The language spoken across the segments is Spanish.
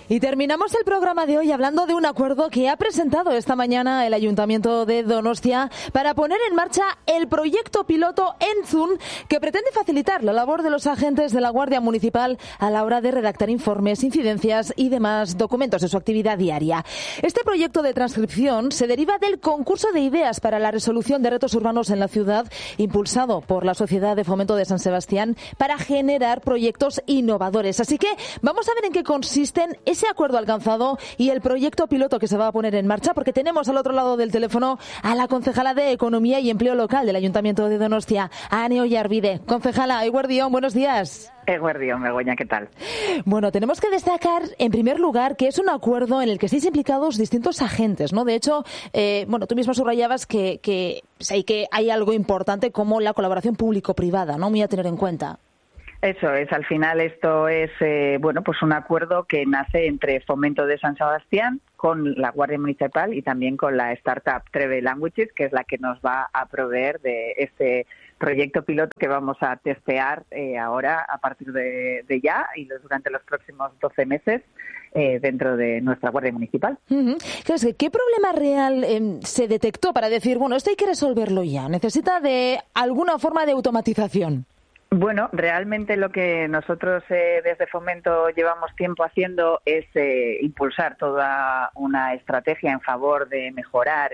Y terminamos el programa de hoy hablando de un acuerdo que ha presentado esta mañana el Ayuntamiento de Donostia para poner en marcha el proyecto piloto Entzun, que pretende facilitar la labor de los agentes de la Guardia Municipal a la hora de redactar informes, incidencias y demás documentos de su actividad diaria. Este proyecto de transcripción se deriva del concurso de ideas para la resolución de retos urbanos en la ciudad, impulsado por la Sociedad de Fomento de San Sebastián para generar proyectos innovadores. Así que vamos a ver en qué consisten ese acuerdo alcanzado y el proyecto piloto que se va a poner en marcha, porque tenemos al otro lado del teléfono a la concejala de Economía y Empleo Local del Ayuntamiento de Donostia, Ane Ollarvide. Concejala, eguerdión, buenos días. Eguerdión, Begoña, ¿qué tal? Bueno, tenemos que destacar, en primer lugar, que es un acuerdo en el que estáis implicados distintos agentes, ¿no? De hecho, tú mismo subrayabas que hay algo importante como la colaboración público-privada, ¿no? Muy a tener en cuenta. Eso es, al final esto es pues un acuerdo que nace entre Fomento de San Sebastián con la Guardia Municipal y también con la startup Treve Languages, que es la que nos va a proveer de este proyecto piloto que vamos a testear ahora a partir de ya y durante los próximos 12 meses dentro de nuestra Guardia Municipal. Uh-huh. ¿Qué problema real se detectó para decir, bueno, esto hay que resolverlo ya? ¿Necesita de alguna forma de automatización? Bueno, realmente lo que nosotros desde Fomento llevamos tiempo haciendo es impulsar toda una estrategia en favor de mejorar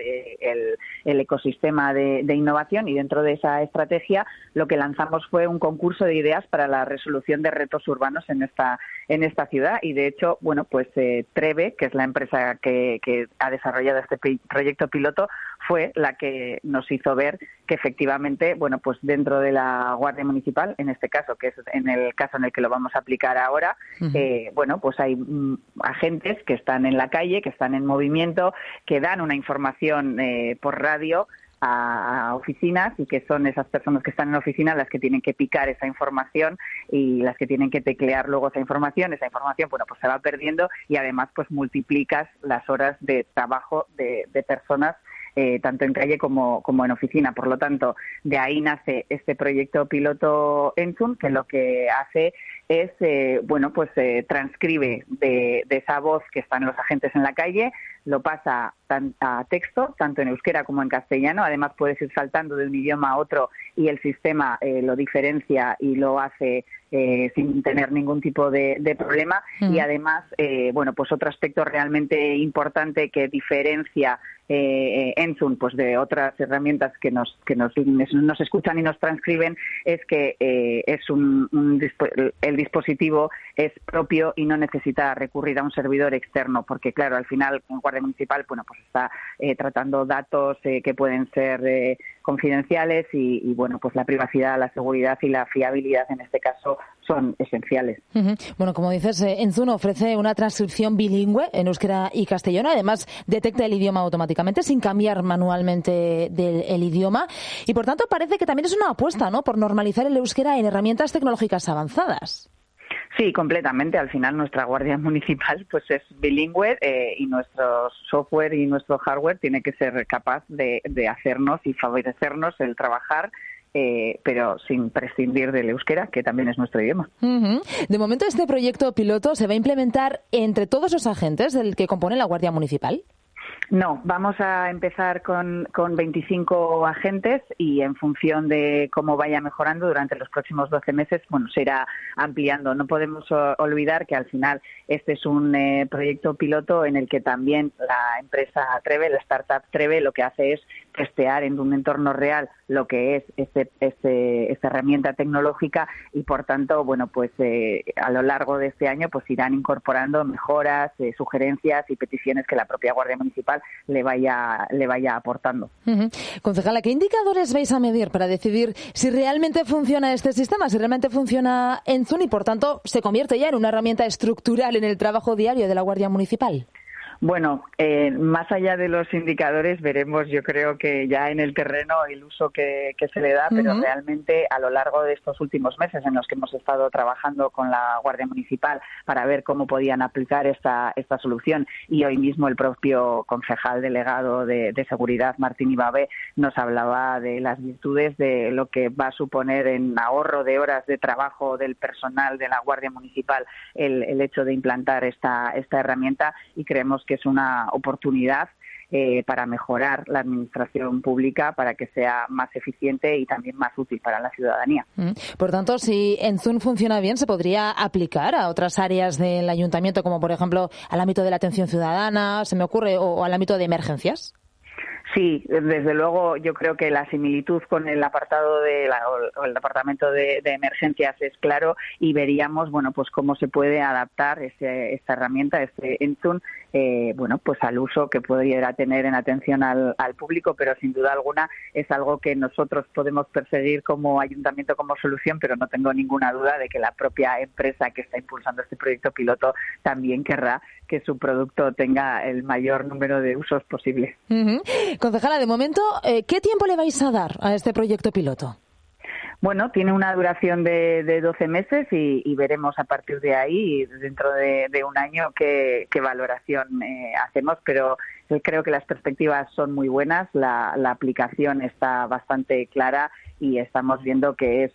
el ecosistema de innovación, y dentro de esa estrategia lo que lanzamos fue un concurso de ideas para la resolución de retos urbanos en esta ciudad, y de hecho, Treve, que es la empresa que ha desarrollado este proyecto piloto, fue la que nos hizo ver que efectivamente, dentro de la Guardia Municipal, en este caso, que es en el caso en el que lo vamos a aplicar ahora, hay agentes que están en la calle, que están en movimiento, que dan una información por radio a oficinas, y que son esas personas que están en la oficina las que tienen que picar esa información y las que tienen que teclear luego esa información se va perdiendo, y además multiplicas las horas de trabajo de personas tanto en calle como en oficina. Por lo tanto, de ahí nace este proyecto piloto Entzun, que lo que hace es, transcribe de esa voz que están los agentes en la calle, lo pasa a texto, tanto en euskera como en castellano. Además, puedes ir saltando de un idioma a otro y el sistema lo diferencia y lo hace sin tener ningún tipo de problema. Y además, otro aspecto realmente importante que diferencia Entzun de otras herramientas que nos escuchan y nos transcriben es que el dispositivo es propio y no necesita recurrir a un servidor externo, porque claro, al final en Guardia Municipal está tratando datos que pueden ser confidenciales y la privacidad, la seguridad y la fiabilidad en este caso son esenciales. Uh-huh. Bueno, como dices, Entzun ofrece una transcripción bilingüe en euskera y castellano. Además, detecta el idioma automáticamente sin cambiar manualmente el idioma, y por tanto parece que también es una apuesta, ¿no?, por normalizar el euskera en herramientas tecnológicas avanzadas. Sí, completamente. Al final nuestra Guardia Municipal es bilingüe y nuestro software y nuestro hardware tiene que ser capaz de hacernos y favorecernos el trabajar, pero sin prescindir del euskera, que también es nuestro idioma. Uh-huh. De momento, este proyecto piloto se va a implementar entre todos los agentes del que compone la Guardia Municipal. No, vamos a empezar con 25 agentes, y en función de cómo vaya mejorando durante los próximos 12 meses, se irá ampliando. No podemos olvidar que al final este es un proyecto piloto en el que también la empresa Treve, la startup Treve, lo que hace es testear en un entorno real lo que es esta herramienta tecnológica, y por tanto, a lo largo de este año irán incorporando mejoras, sugerencias y peticiones que la propia Guardia Municipal le vaya aportando. Uh-huh. Concejala, ¿qué indicadores vais a medir para decidir si realmente funciona este sistema, si realmente funciona Entzun y por tanto se convierte ya en una herramienta estructural en el trabajo diario de la Guardia Municipal? Bueno, más allá de los indicadores, veremos, yo creo que ya en el terreno el uso que se le da, pero realmente a lo largo de estos últimos meses en los que hemos estado trabajando con la Guardia Municipal para ver cómo podían aplicar esta solución, y hoy mismo el propio concejal delegado de Seguridad, Martín Ibabe, nos hablaba de las virtudes de lo que va a suponer en ahorro de horas de trabajo del personal de la Guardia Municipal el hecho de implantar esta herramienta, y creemos que es una oportunidad para mejorar la administración pública, para que sea más eficiente y también más útil para la ciudadanía. Por tanto, si Entzun funciona bien, ¿se podría aplicar a otras áreas del ayuntamiento, como por ejemplo al ámbito de la atención ciudadana, se me ocurre, o al ámbito de emergencias? Sí, desde luego yo creo que la similitud con el apartado o el departamento de emergencias es claro, y veríamos, bueno, pues cómo se puede adaptar esta herramienta, Entzun, bueno, pues al uso que pudiera tener en atención al público, pero sin duda alguna es algo que nosotros podemos perseguir como ayuntamiento como solución, pero no tengo ninguna duda de que la propia empresa que está impulsando este proyecto piloto también querrá que su producto tenga el mayor número de usos posible. Concejala, de momento, ¿qué tiempo le vais a dar a este proyecto piloto? Bueno, tiene una duración de 12 meses y veremos a partir de ahí, dentro de un año, qué valoración hacemos, pero creo que las perspectivas son muy buenas, la aplicación está bastante clara y estamos viendo que es